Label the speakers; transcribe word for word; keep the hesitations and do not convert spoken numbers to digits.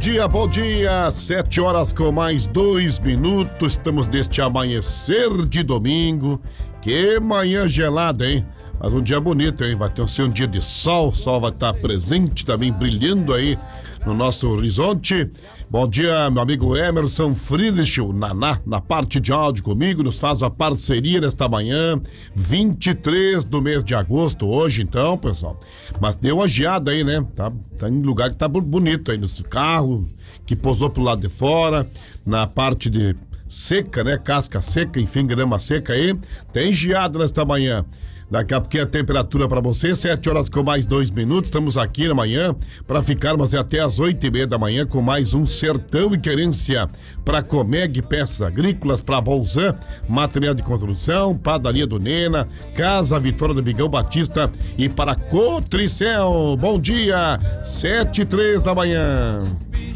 Speaker 1: dia, bom dia. Sete horas com mais dois minutos. Estamos neste amanhecer de domingo. Que manhã gelada, hein? Mas um dia bonito, hein? Vai ter um, ser um dia de sol. O sol vai estar presente também, brilhando aí no nosso horizonte. Bom dia, meu amigo Emerson Friedrich, o Naná, na parte de áudio comigo, nos faz a parceria nesta manhã, vinte e três do mês de agosto, hoje então, pessoal. Mas deu uma geada aí, né? Tá, tá em lugar que tá bonito aí, nesse carro que pousou pro lado de fora, na parte de seca, né? Casca seca, enfim, grama seca aí. Tem geada nesta manhã. Daqui a pouquinho a temperatura para você, sete horas com mais dois minutos. Estamos aqui na manhã para ficarmos até as oito e meia da manhã com mais um Sertão e Querência para Comeg Peças Agrícolas, para Bolzan, material de construção, Padaria do Nena, Casa Vitória do Bigão Batista e para Cotricel. Bom dia, sete e três da manhã.